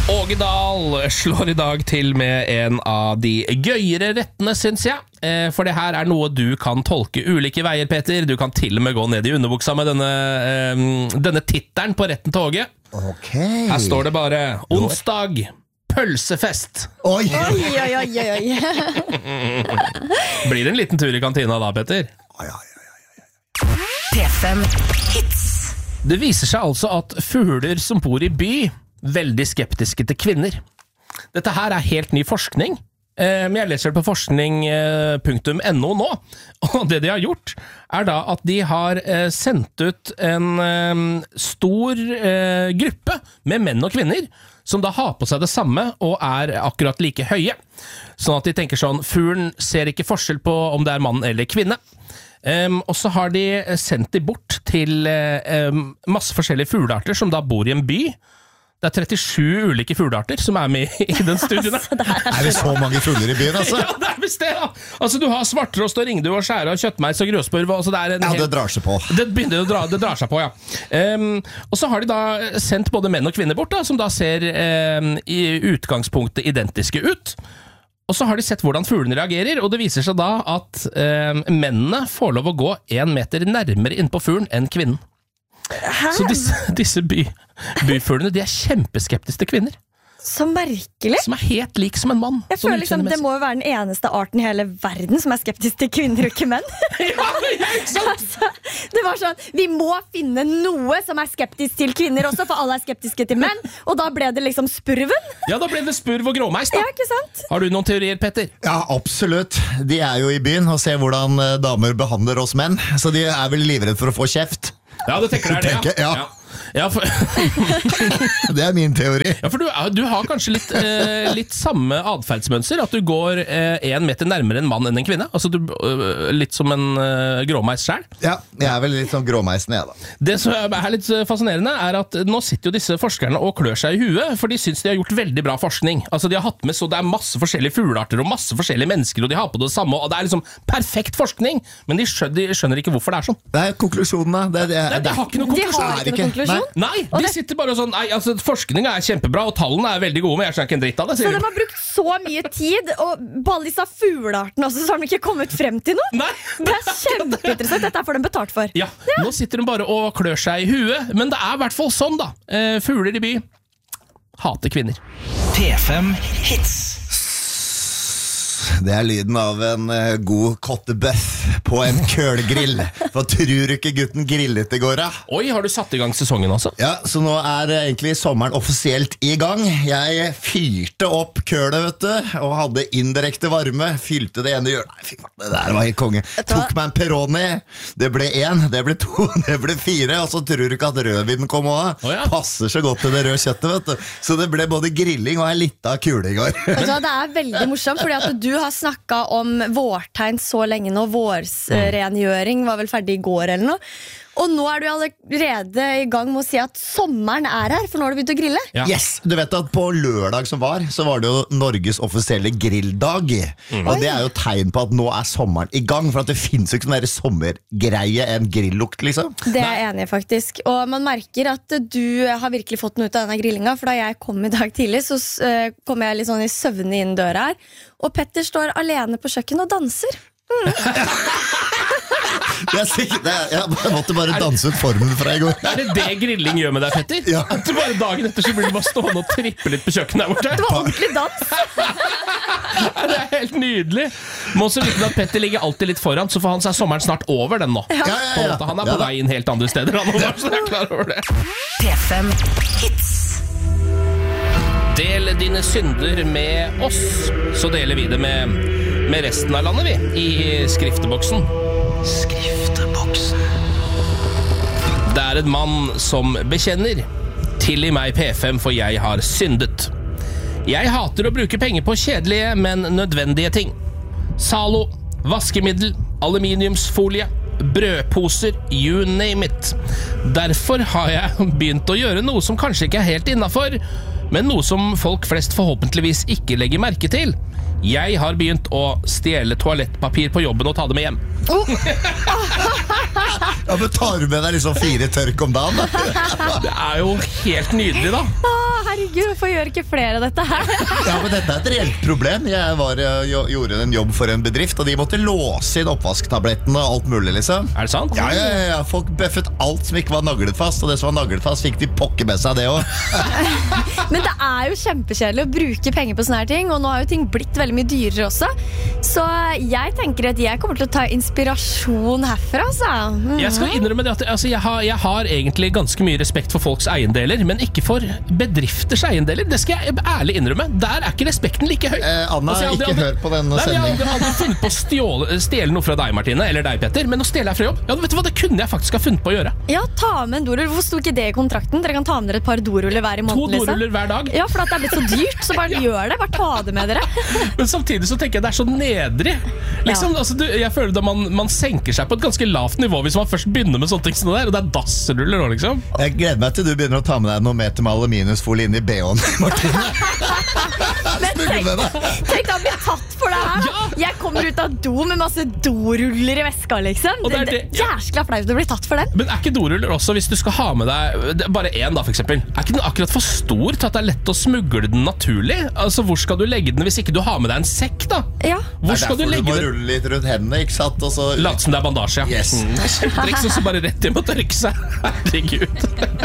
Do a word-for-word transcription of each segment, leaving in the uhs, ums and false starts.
Åge Dahl slår i dag til med en av de gøyere rettene, synes jeg. For det her er noe du kan tolke ulike veier, Peter. Du kan til og med gå ned i underbuksa med denne, denne tittelen på retten til Åge. Okay. Her står det bare onsdag, pølsefest. Oi, oi, oi, oi, oi. Blir det en liten tur i kantina da, Peter? Oi, oi, oi. P fem Hits. Det viser seg altså at fugler som bor i by veldig skeptiske til kvinner. Dette her er helt ny forskning. Jeg leser på forskning punktum no nå, og det de har gjort er da at de har sendt ut en stor gruppe med menn og kvinner som da har på seg det samme og er akkurat like høye. Sånn at de tenker sånn, fuglen ser ikke forskjell på om det er mann eller kvinne. Um, og så har de sendt de bort til um, masse forskjellige fuglearter som da bor i en by. Det er trettisju ulike fuglearter som er med i den studien. Altså, det er, er det så mange fugler i byen, altså? Ja, det er visst det, da. Altså, du har svarttrost og ringdue og skjære og kjøttmeis og grøsspurv. Altså, det er en ja, hel... det drar seg på. Det begynner å dra, det drar seg på, ja. Um, og så har de da sendt både menn og kvinner bort, da, som da ser um, i utgangspunktet identiske ut. Og så har de sett hvordan fuglene reagerer, og det viser seg da at um, mennene får lov å gå en meter nærmere inn på fuglen enn kvinnen. Hæ? Så disse, disse by, byfuglene, de er kjempeskeptiske til kvinner. Så merkelig. Som er helt lik som en mann. Jeg føler liksom det må jo være den eneste arten i hele verden som er skeptisk til kvinner og ikke menn. Ja, ikke sant? Altså, det var sånn, vi må finne noe som er skeptisk til kvinner også, for alle er skeptiske til menn. Og da ble det liksom spurven. Ja, da ble det spurv og gråmeis da. Ja, ikke sant? Har du noen teorier, Petter? Ja, absolutt. De er jo i byen og ser hvordan damer behandler oss menn. Så de er vel livredde for å få kjeft. Ja, det tenker jeg det, ja. Tenker, ja. ja. Ja, for, det er min teori. ja, for du, du har kanskje litt, eh, litt samme adferdsmønser, at du går eh, en meter nærmere en mann enn en kvinne. Altså du, eh, litt som en eh, gråmeis selv. Ja, jeg er vel litt sånn gråmeisen jeg da. Det som er litt fascinerende er at nå sitter jo disse forskerne og klør seg i huet, for de synes de har gjort veldig bra forskning. Altså de har hatt med, så det er masse forskjellige fuglearter og masse forskjellige mennesker, og de har på det samme, og det er liksom perfekt forskning, men de skjønner, de skjønner ikke hvorfor det er sånn. Det er konklusjonen da. Det, det, Nei, de har ikke noen De konklusjon. har ikke noen konklusjon. Nei, de det... sitter bare sånn, nei, altså forskningen er kjempebra, og tallene er veldig gode, men jeg skjønner ikke en dritt av det, Så sier de de. har brukt så mye tid, og på alle disse fugleartene også, så har de ikke kommet frem til noe. Nei, Det er kjempeinteressant, dette får de betalt for. ja, nå sitter de bare og klør seg i huet, men det er i hvert fall sånn da. Eh, fugler i by hater kvinner. P fem Hits. Det er lyden av en uh, god kottebøff på en kølgrill. For tror du ikke gutten grillet i går da? Oi, har du satt i gang sesongen altså? Ja, så nå er uh, egentlig sommeren offisielt i gang. Jeg fyrte opp kølet, vet du, og hadde indirekte varme. Fylte det ene hjørnet. Nei, fy faen, det der var helt konge. Tok meg en Peroni. Det ble en, det ble to, det ble fire. Og så tror du ikke at rødvinen kom også. Oh, ja. Passer så godt til det røde kjøttet, vet du. Så det ble både grilling og en liten kule i går. Vet du hva, det er veldig morsomt, fordi at du har snakket om vårtegn så lenge nå. Vårsrengjøring var vel ferdig i går eller noe. Og nå er du allerede i gang med å si at sommeren er her, for nå har du begynt å grille. Ja. Yes, du vet at på lørdag som var, så var det jo Norges offisielle grilldag. Mm. Og det er jo tegn på at nå er sommeren i gang, for at det finnes jo ikke sånn der sommergreie, en grilllukt liksom. Det er jeg enig i faktisk. Og man merker at du har virkelig fått noe ut av denne grillinga, for da jeg kom i dag tidlig, så uh, kom jeg litt sånn i søvne inn døra her, og Petter står alene på kjøkken og danser. Mm. Det er sikkert, det er, jeg måtte bare danse ut formen fra i går. Er det det grilling gjør med deg, Petter? Ja. At du bare dagen etter så blir du bare stående og trippe litt på kjøkkenet der borte? Det var ordentlig dans. Ja, det er helt nydelig. Må også vite at Petter ligger alltid litt foran, så for han så er sommeren snart over den nå. Ja, ja, På en ja. måte, han er på Ja, da. vei inn helt andre steder, han også, så jeg er klar over det. P fem Hits. Del dine synder med oss, så deler vi det med, med resten av landet, vi, i skrifteboksen. Skrifteboksen. Det er en mann som bekjenner: tilgi meg P fem, for jeg har syndet. Jeg hater å bruke penger på kjedelige, men nødvendige ting. Zalo, vaskemiddel, aluminiumsfolie, brødposer, you name it. Derfor har jeg begynt å gjøre noe som kanskje ikke er helt innafor, men noe som folk flest forhåpentligvis ikke legger merke til. Jeg har begynt å stjele toalettpapir på jobben og ta det med hjem. Ja, men tar du med deg liksom fire tørk om dagen da? Det er jo helt nydelig da. herregud, hvorfor gjør ikke flere dette her? Ja, men dette er et reelt problem. Jeg var, jo, gjorde en jobb for en bedrift, og de måtte låse inn oppvasktablettene og alt mulig, liksom. Er det sant? Ja, ja, ja, ja. Folk bøffet alt som ikke var naglet fast, og det som var naglet fast fikk de pokke med seg det også. Men det er jo kjempekjedelig å bruke penger på sånne her ting, og nå har jo ting blitt veldig mye dyrere også. Så jeg tenker at jeg kommer til å ta inspirasjon herfra, altså. Mm. Jeg skal innrømme det at altså, jeg, har, jeg har egentlig ganske mye respekt for folks eiendeler, men ikke for bedrifters eiendeler. Det skal jeg ærlig innrømme. Der er ikke respekten like høy. Eh, Anna, Altså, jeg har aldri- ikke hør på denne Nei, men jeg har sendingen. aldri, aldri funnet på å stjåle, stjele noe fra deg, Martine, eller deg, Petter, men å stjele her fra jobb, ja, vet du hva, det kunne jeg faktisk ha funnet på å gjøre. Ja, ta med en dorull. Hvorfor sto ikke det i kontrakten? Dere kan ta med dere et par doruller hver i To måneden, liksom. doruller hver dag. Ja, for at det er blitt så dyrt, så bare gjør det. Bare ta det med dere. Men samtidig så tenker jeg det er så nedrig. Liksom, Ja. altså, du, jeg føler at man, man senker seg på et ganske lavt nivå hvis man først begynner med sånne ting som det der, og det er dassruller nå, liksom. Jeg gleder meg til du begynner å ta med deg noe meter med aluminiumsfolie inn i B H-en, Martine. Men Smuggle med deg. tenk å bli tatt for det her. Ja. Jeg kommer ut av do med masse doruller i veska, liksom. Og det Det er det det- er jæskla flaut å bli tatt for den. Men er ikke doruller også, hvis du skal ha med deg det- bare én, da, for eksempel, er ikke den akkurat for stor til at det er lett å smugle den naturlig? Altså, hvor skal du legge den hvis ikke du har med deg en sekk, da? Ja. Hvor Det er skal du derfor legge må den? rulle litt rundt hendene, ikke sant? Og så Late som det er bandasje, ja. Yes. Mm, kjempetriks, og så bare rett hjem og tørke seg. Herregud.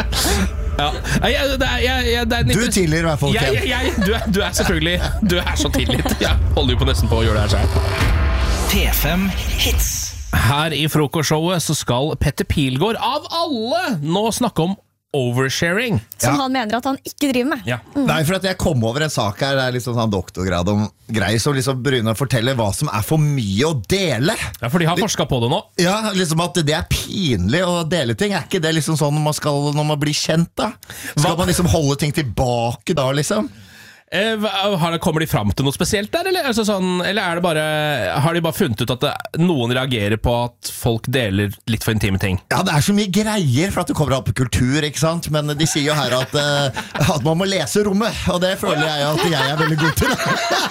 Ja. Nei, jeg- det er, jeg, jeg, det er en Du interess- tilgir i hvert fall, jeg, Ken. jeg, jeg, du, er, du er selvfølgelig Du er så tilgitt. Jeg holder jo på nesten på å gjøre det her selv. P fem Hits. Her i frokostshowet så skal Petter Pilgaard av alle nå snakke om oversharing. Som Ja. han mener at han ikke driver med. Ja. Nei, for at jeg kom over en sak her. Det er liksom sånn doktorgrad om greier som liksom Bruna forteller hva som er for mye å dele. Ja, for de har forska på det nå. Ja, liksom at det er pinlig å dele ting. Er ikke det liksom sånn når man, skal, når man blir kjent, da? Skal Hva? man liksom holde ting tilbake da, liksom? Eh, hva- har det, kommer de fram til noe spesielt der, eller, altså sånn, eller er det bare, har de bare funnet ut at det, noen reagerer på at folk deler litt for intime ting? Ja, det er så mye greier for at det kommer an på kultur, ikke sant? Men de sier jo her at, eh, at man må lese rommet, og det føler jeg at jeg er veldig god til.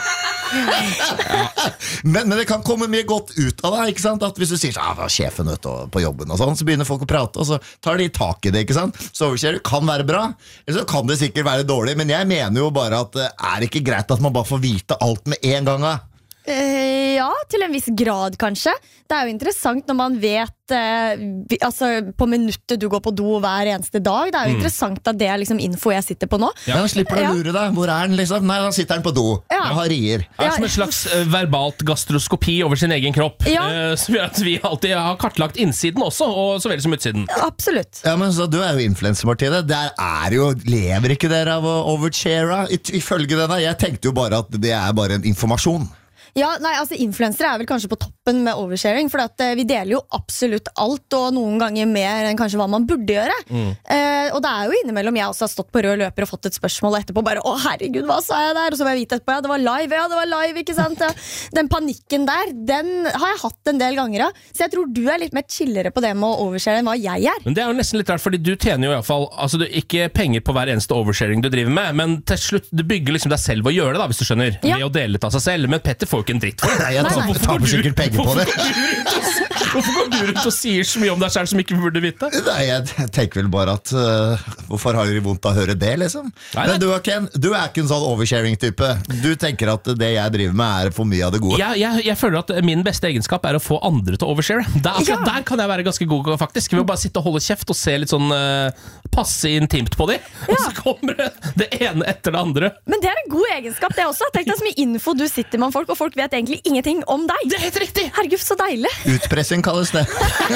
men, men det kan komme mye godt ut av det, ikke sant? At hvis du sier sånn, ah, hva er sjefen ute og- på jobben og sånn, så begynner folk å prate, og så tar de tak i det, ikke sant? Så overkjører kan være bra, eller så kan det sikkert være dårlig, men jeg mener jo bare at det er ikke greit at man bare får vite alt med en gang, da. Eh, ja, til en viss grad, kanskje. Det er jo interessant når man vet eh, vi, altså, på minuttet du går på do hver eneste dag. Det er jo interessant at det er liksom info jeg sitter på nå. Ja, men slipper du Ja. å lure deg. Hvor er den, liksom? Nei, da sitter den på do. Ja. Jeg har rier. Det er Ja. som en slags eh, verbalt gastroskopi over sin egen kropp. Ja. eh, Som gjør at vi alltid har kartlagt innsiden også, og så vel som utsiden. Absolutt. Ja, men så Du er jo influencer, Martine. Der er jo, lever ikke dere av å overshare? I- Ifølge denne, jeg tenkte jo bare at det er bare en informasjon. Ja, nei, altså Influensere er vel kanskje på toppen med oversharing. For at, eh, vi deler jo absolutt alt, og noen ganger mer enn kanskje hva man burde gjøre. Eh, og det er jo innimellom jeg også har stått på rød løper og fått et spørsmål etterpå. Bare, å herregud, hva sa jeg der? Og så var jeg vite etterpå, ja det var live, ja det var live, ikke sant? Ja. Den panikken der, den har jeg hatt en del ganger av. Så jeg tror du er litt mer chillere på det med å overshare enn hva jeg er. Men det er jo nesten litt rart, fordi du tjener jo i hvert fall altså du, ikke penger på hver eneste oversharing du driver med, men til slutt, du bygger liksom deg selv å gjøre det, da, hvis du skjønner. Ja. Ved å dele litt av seg selv. Men Petter får jo ikke en dritt for det. Nei, jeg Nei, nei. taper sikkert penger på det. Hvorfor går du rundt og sier så mye om deg selv som ikke burde vite? Nei, jeg tenker vel bare at uh, hvorfor har de vondt av å høre det, liksom? Nei, Men du, Ken, du er ikke en sånn oversharing-type. Du tenker at det jeg driver med, er for mye av det gode. Jeg, jeg, jeg føler at min beste egenskap er å få andre til å overshare. Der, akkurat Ja. der kan jeg være ganske god, faktisk. Ved å bare sitte og holde kjeft og se litt sånn uh, passe intimt på dem. Og så kommer det det ene etter det andre. Men det er en god egenskap, det også. Tenk deg så mye info du sitter med om folk, og folk vet egentlig ingenting om deg. Det er helt riktig! Herregud, så deilig. Utpressing kalles det.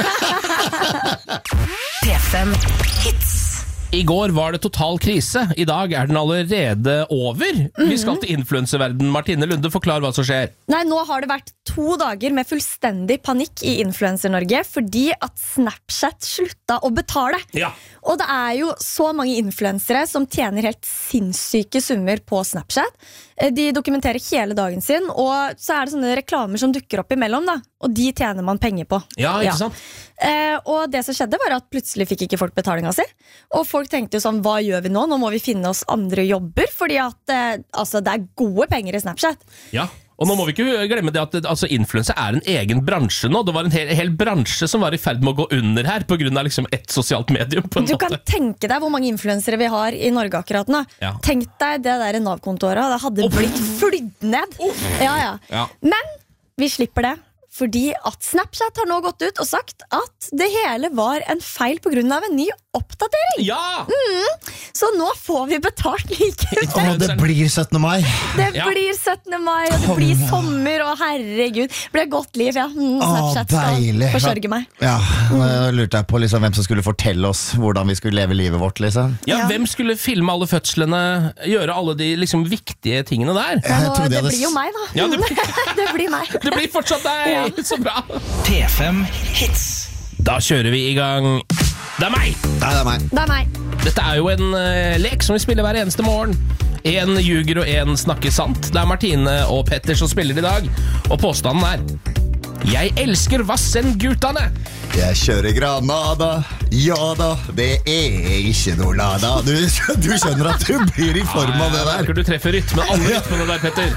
P fem Hits. I går var det total krise. I dag er den allerede over. Vi skal til influenserverden. Martine Lunde, forklar hva som skjer. Nei, nå har det vært to dager med fullstendig panikk i Influencer-Norge fordi at Snapchat slutta å betale. Ja. Og det er jo så mange influensere som tjener helt sinnssyke summer på Snapchat. Eh, De dokumenterer hele dagen sin, og så er det sånne reklamer som dukker opp imellom, da. Og de tjener man penger på. Ja, ikke sant? Eh, og det som skjedde var at plutselig fikk ikke folk betalinga si. Og folk tenkte jo sånn, hva gjør vi nå? Nå må vi finne oss andre jobber, fordi at eh, altså, det er gode penger i Snapchat. Ja. Og nå må vi ikke glemme det at altså, influencer er en egen bransje nå. Det var en hel, hel bransje som var i ferd med å gå under her på grunn av liksom ett sosialt medium. På en du måte. kan tenke deg hvor mange influensere vi har i Norge akkurat nå. Ja. Tenk deg det der Nav-kontoret. Det hadde Uff. blitt flydd ned. Ja, ja. Ja. Men vi slipper det. Fordi at Snapchat har nå gått ut og sagt at det hele var en feil på grunn av en ny oppdatering. Ja! Mm. Så nå får vi betalt likevel. Å, det blir syttende mai. Det Ja. blir syttende mai, og det blir sommer, og herregud. Det blir et godt liv, ja. Mm, Snapchat Å, deilig. skal forsørge meg. Ja, nå lurte jeg på liksom, hvem som skulle fortelle oss hvordan vi skulle leve livet vårt, liksom. Ja, Ja. hvem skulle filme alle fødslene, gjøre alle de liksom, viktige tingene der? Ja, Jeg nå, trodde jeg det hadde blir jo s- meg, da. Ja, det blir- det blir meg. Det blir fortsatt deg! Ja. Så bra! P fem Hits. Da kjører vi i gang. Det er meg! Nei, det er meg. Det er meg. Dette er jo en uh, lek som vi spiller hver eneste morgen. En ljuger og en snakker sant. Det er Martine og Petter som spiller i dag. Og påstanden er: Jeg elsker Vassendgutane. Jeg kjører Granada, ja da, det er ikke noe lada. Du, du skjønner at du blir i form av det der. Merker du treffer rytmen, alle rytmene der, Petter.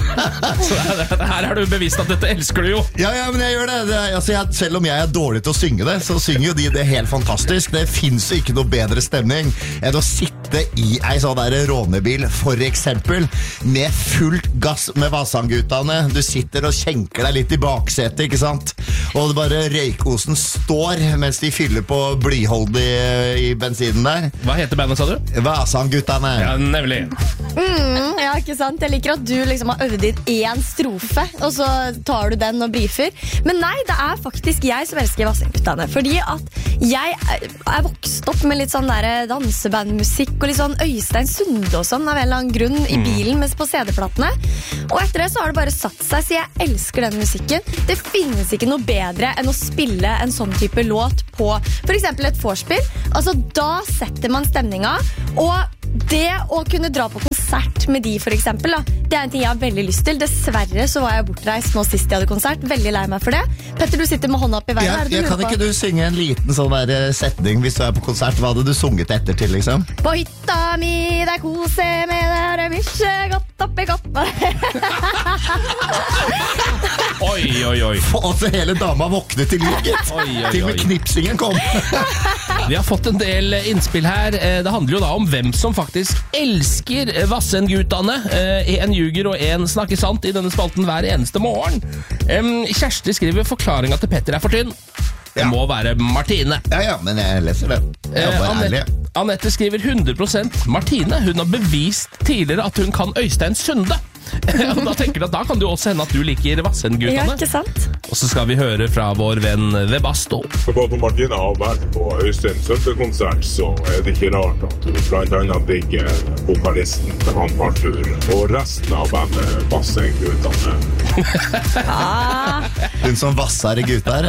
Så det, det, her har du bevist at dette elsker du jo. Ja, ja, men jeg gjør det, det er, altså, jeg, selv om jeg er dårlig til å synge det, så synger jo de det helt fantastisk. Det finnes jo ikke noe bedre stemning enn å sitte i ei sånn der rånebil, for eksempel, med fullt gass med Vassendgutane. Du sitter og kjenker deg litt i baksetet, ikke sant? Og det bare røykosen står mens de fyller på blyholdig i bensinen der. Hva heter bandet, sa du? Vassendgutane. Ja, nemlig. Mm, ja, ikke sant? Jeg liker at du liksom har øvd inn én strofe, og så tar du den og briefer. Men nei, det er faktisk jeg som elsker Vassendgutane. Fordi at jeg er, er vokst opp med litt sånn der dansebandmusikk og litt sånn Øystein Sunde og sånn, av en eller annen grunn, i bilen mens på C D-platene. Og etter det så har det bare satt seg, så jeg elsker den musikken. Det finnes ikke noe bedre enn å spille en sånn type låt på for eksempel et vorspiel. Altså, da setter man stemninga, og det å kunne dra på konsert med de for eksempel, da, det er en ting jeg har veldig lyst til. Dessverre så var jeg bortreist nå sist jeg hadde konsert. Veldig lei meg for det. Petter, du sitter med hånda opp i været. Ja, Hva er det du ja, lurer kan på? ikke du synge en liten sånn der setning hvis du er på konsert? Hva hadde du sunget etter til, liksom? På hytta mi, der kose med det, er det mykje godt oppi koppa. Oi, oi, oi. Og så hele dama våknet til liv, gitt. Oi, oi, Til og oi. med knipsingen kom. Vi har fått en del innspill her. Eh, Det handler jo da om hvem som faktisk elsker Vassendgutane. Eh, En ljuger og en snakker sant i denne spalten hver eneste morgen. Em, Kjersti skriver forklaringa til Petter er for tynn. Det Ja. må være Martine. Ja, ja, men jeg leser det. Jeg er Eh, bare ærlig. Anette, Anette skriver hundre prosent Martine. Hun har bevist tidligere at hun kan Øystein Sunde. Og da tenker du at da kan du også hende at du liker Ja, Vassendgutane. ikke sant? Og så skal vi høre fra vår venn Webasto. For både Martine har vært på Øystein Sønte-konsert, så er det ikke rart at du blant annet digger vokalisten han Arthur og resten av bandet Vassendgutane. Hun som vassere gutter.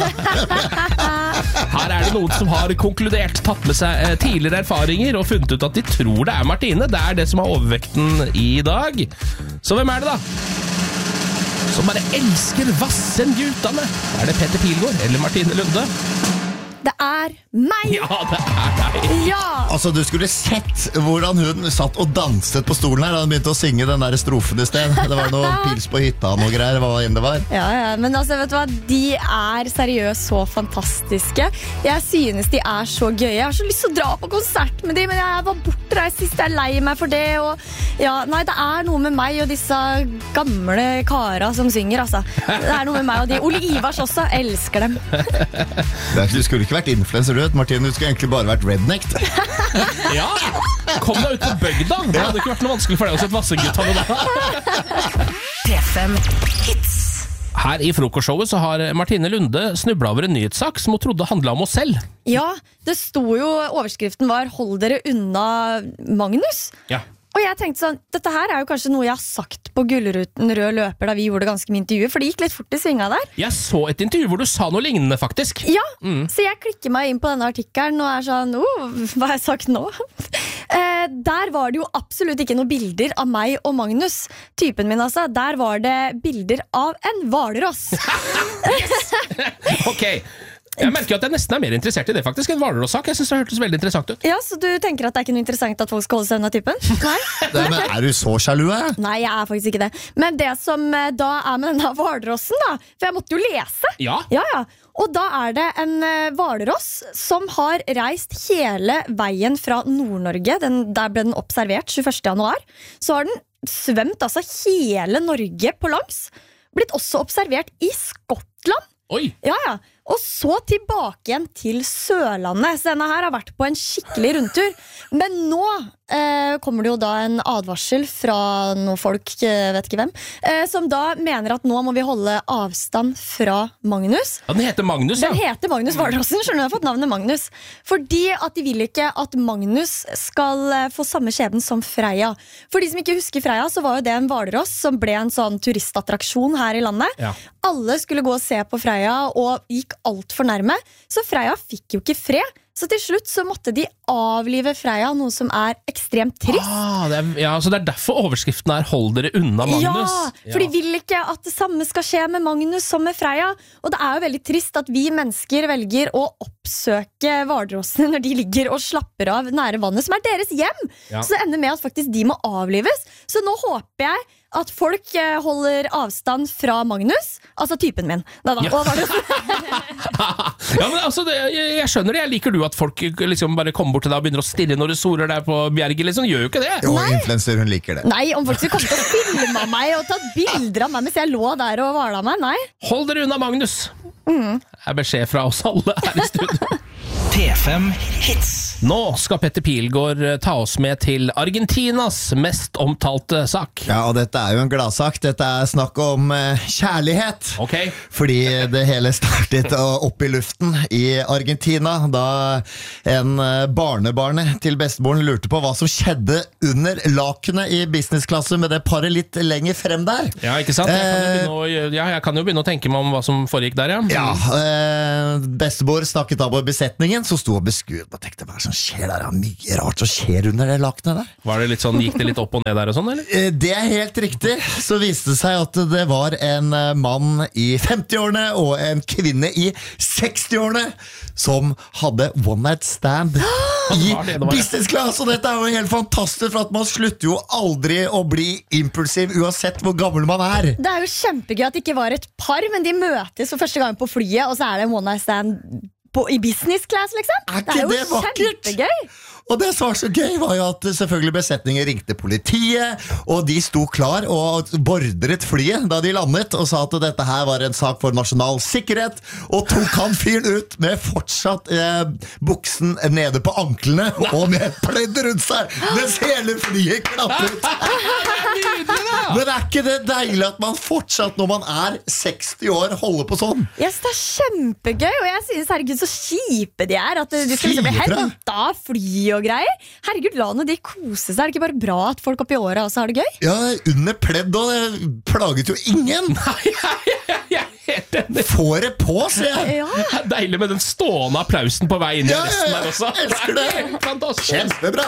Her er det noen som har konkludert, tatt med seg eh, tidligere erfaringer og funnet ut at de tror det er Martine. Det er det som har overvekten i dag. Så hvem er det da? Som bare elsker Vassendgutane? Er det Petter Pilgaard eller Martine Lunde? Det er meg! Ja, det er deg. Ja! Altså, du skulle sett hvordan hun satt og danset på stolen her da hun begynte å synge den der strofen i sted. Det var noe pils på hytta og noe greier, hva enn det var. Ja, ja, men altså, vet du hva? De er seriøst så fantastiske. Jeg synes de er så gøye. Jeg har så lyst til å dra på konsert med de, men jeg var bortreist sist. Jeg er lei meg for det. Og ja, nei, det er noe med meg og disse gamle kara som synger, altså. Det er noe med meg og de. Ole Ivars også. Elsker dem. Du skulle ikke vært influencer, du vet, Martine. Du skulle egentlig bare vært redneck. Ja, kom deg ut på bygda. Det hadde ikke vært noe vanskelig for deg å sette Vassendgutane der. P fem Hits. Her i frokostshowet så har Martine Lunde snublet over en nyhetssak som hun trodde handlet om oss selv. Ja, det sto jo, overskriften var «Hold dere unna Magnus». Ja. Og jeg tenkte sånn, dette her er jo kanskje noe jeg har sagt på Gullruten Rød Løper da vi gjorde ganske mye intervjuer, for det gikk litt fort i svinga der. Jeg så et intervju hvor du sa noe lignende, faktisk. Ja, så jeg klikker meg inn på denne artikkelen og er sånn, oh, hva har jeg sagt nå? eh, der var det jo absolutt ikke noen bilder av meg og Magnus, typen min altså. Der var det bilder av en hvalross. Ok, Jeg merker at jeg nesten er mer interessert i det faktisk enn Hvalross-sak. Jeg synes det hørtes veldig interessant ut. Ja, Så du tenker at det er ikke noe interessant at folk skal holde seg unna typen? Nei? Det, men er du så sjalu? eh? Nei, jeg er faktisk ikke det. Men det som eh, da er med denne hvalrossen, da, for jeg måtte jo lese. Ja. Ja, ja. Og da er det en eh, hvalross som har reist hele veien fra Nord-Norge. Den, der ble den observert tjueførste januar. Så har den svømt altså hele Norge på langs. Blitt også observert i Skottland. Oi! Ja, ja. Og så tilbake igjen til Sørlandet. Så denne her har vært på en skikkelig rundtur. Men nå eh, kommer det jo da en advarsel fra noen folk, eh, vet ikke hvem, eh, som da mener at nå må vi holde avstand fra Magnus. Ja, den heter Magnus, ja. Den heter Magnus Hvalrossen, skjønner du, har fått navnet Magnus. Fordi at de vil ikke at Magnus skal eh, få samme skjebnen som Freya. For de som ikke husker Freya, så var jo det en hvalross som ble en sånn turistattraksjon her i landet. Ja. Alle skulle gå og se på Freya, og gikk alt for nærme. Så Freya fikk jo ikke fred. Så til slutt så måtte de avlive Freya, noe som er ekstremt trist. Ah, det er, ja, så det er derfor overskriften er «Hold dere unna Magnus». Ja, for de vil ikke at det samme skal skje med Magnus som med Freya. Og det er jo veldig trist at vi mennesker velger å oppsøke hvalrossene når de ligger og slapper av nære vannet, som er deres hjem. Ja. Så det ender med at faktisk de må avlives. Så nå håper jeg at folk eh, holder avstand fra Magnus, altså typen min. Da, da. Ja. Og hvalrossen. Ja, men altså, det, jeg, jeg skjønner det. Jeg liker du at folk liksom bare kommer bort til deg og begynner å stirre når du sorer der på bjerget, liksom. Gjør jo ikke det. Jo, influencer, hun liker det. Nei, om folk skulle komme til å filme meg og tatt bilder av meg mens jeg lå der og hvala meg, nei. Hold dere unna Magnus. Mm. Det er beskjed fra oss alle her i studio. P fem Hits. Nå skal Petter Pilgaard ta oss med til Argentinas mest omtalte sak. Ja, og dette er jo en gladsak. Dette er snakk om eh, kjærlighet. Ok. Fordi det hele startet opp i luften i Argentina, da en eh, barnebarnet til bestemoren lurte på hva som skjedde under lakenet i businessklasse med det paret litt lenger frem der. Ja, ikke sant? Jeg kan, jo begynne å, ja, jeg kan jo begynne å tenke meg om hva som foregikk der, ja. Ja, eh, bestemor snakket av på besetningen, så sto og beskuet og tenkte, hva er det som skjer der? Det er mye rart som skjer under det lakenet der. Var det litt sånn, gikk det litt opp og ned der og sånn, eller? Eh, Det er helt riktig. Så viste det seg at det var en eh, mann i femti-årene og en kvinne i seksti-årene som hadde one night stand i var det det var, ja. business class. Og dette er jo helt fantastisk, for at man slutter jo aldri å bli impulsiv uansett hvor gammel man er. Det er jo kjempegøy at det ikke var et par, men de møtes for første gang på flyet, og så er det en one night stand på, i business class, liksom. Er Det er ikke jo det vakkert? kjempegøy. Og det som var så gøy var jo at selvfølgelig besetningen ringte politiet, og de sto klar og bordret flyet da de landet, og sa at dette her var en sak for nasjonal sikkerhet, og tok han fyren ut med fortsatt eh, buksen nede på anklene, og med pledd rundt seg, mens hele flyet klappet. Men er ikke det deilig at man fortsatt, når man er seksti år, holder på sånn? Yes, det er kjempegøy, og jeg synes, herregud, så kjipe de er, at de skal liksom bli Sier du? hentet av fly og greier. Herregud, la nå de kose seg. Er det ikke bare bra at folk oppi året også har det gøy? Ja, under pledd, og det plaget jo ingen. Nei, jeg er helt enig. Få det på, sier jeg. Ja. Det er deilig med den stående applausen på vei inn i Ja, resten ja, der ja. også. Elsker det. er helt fantastisk. Kjempebra.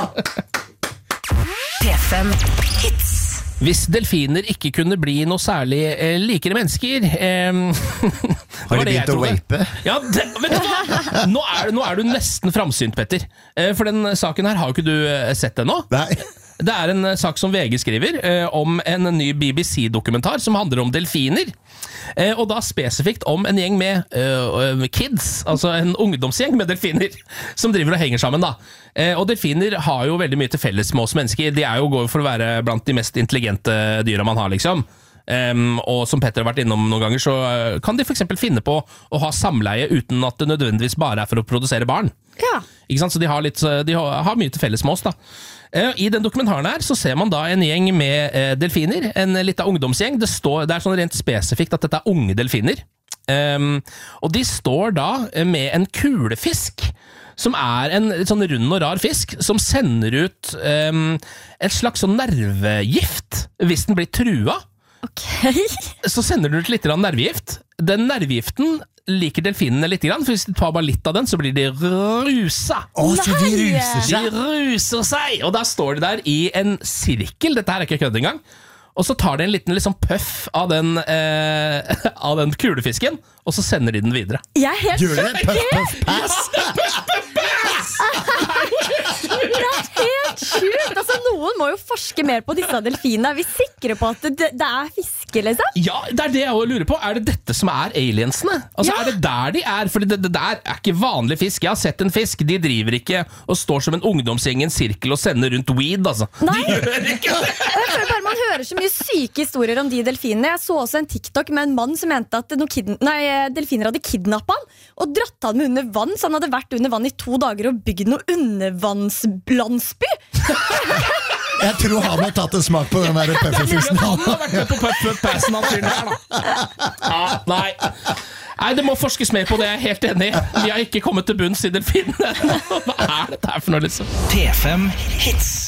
P fem Hits. Hvis delfiner ikke kunne bli noe særlig eh, likere mennesker eh, Har de begynt å vape? Ja, det, vet du hva? Nå er, nå er du nesten framsynt, Petter. Eh, for den saken her har jo ikke du eh, sett ennå. Nei. Det er en eh, sak som V G skriver eh, om en ny B B C-dokumentar som handler om delfiner. Eh, og da spesifikt om en gjeng med eh, kids, altså en ungdomsgjeng med delfiner, som driver og henger sammen da. Eh, og delfiner har jo veldig mye til felles med oss mennesker. De er jo går for å være blant de mest intelligente dyra man har, liksom. Um, og som Petter har vært innom noen ganger, så uh, kan de for eksempel finne på å ha samleie uten at det nødvendigvis bare er for å produsere barn. Ja. Ikke sant? Så de har, litt, de har, har mye til felles med oss da. Uh, I den dokumentaren her så ser man da en gjeng med uh, delfiner, en litt av ungdomsgjeng. Det, står, det er sånn rent spesifikt at dette er unge delfiner. Um, og de står da med en kulefisk, som er en sånn rund og rar fisk, som sender ut um, en slags sånn nervegift hvis den blir trua. Ok. Så sender du ut litt nervegift. Den nervegiften liker delfinene litt, for hvis de tar bare litt av den, så blir de rusa. Å, så de Nei. ruser De seg. ruser seg, og da står de der i en sirkel. Dette her er ikke kødd engang. og så tar de en liten liksom puff av den, eh, av den kulefisken, og så sender de den videre. Jeg er helt Gjør det? Puff, puff, pass? Det er helt sjukt! Altså, noen må jo forske mer på disse delfinene. Er vi sikre på at det, det er fiske, liksom? Ja, det er det jeg også lurer på. Er det dette som er aliensene? Altså, Ja. Er det der de er? For det, det der er ikke vanlig fisk. Jeg har sett en fisk. De driver ikke og står som en ungdomsgjeng i en sirkel og sender rundt weed, altså. Nei. De gjør ikke det! Jeg føler bare Man hører så mye syke historier om de delfinene. Jeg så også en TikTok med en mann som mente at noen kid- nei, delfiner hadde kidnappet han og dratt han med under vann, så han hadde vært under vann i to dager og bygd noe undervannslandsby. Jeg tror han har tatt en smak på den der puffefisen. Han har vært med på puff-puff-passen han fyren her, da. Ja, nei. Nei, det må forskes mer på det, jeg er helt enig. Vi har ikke kommet til bunns i delfinene. Hva er dette her for noe, liksom? P fem Hits.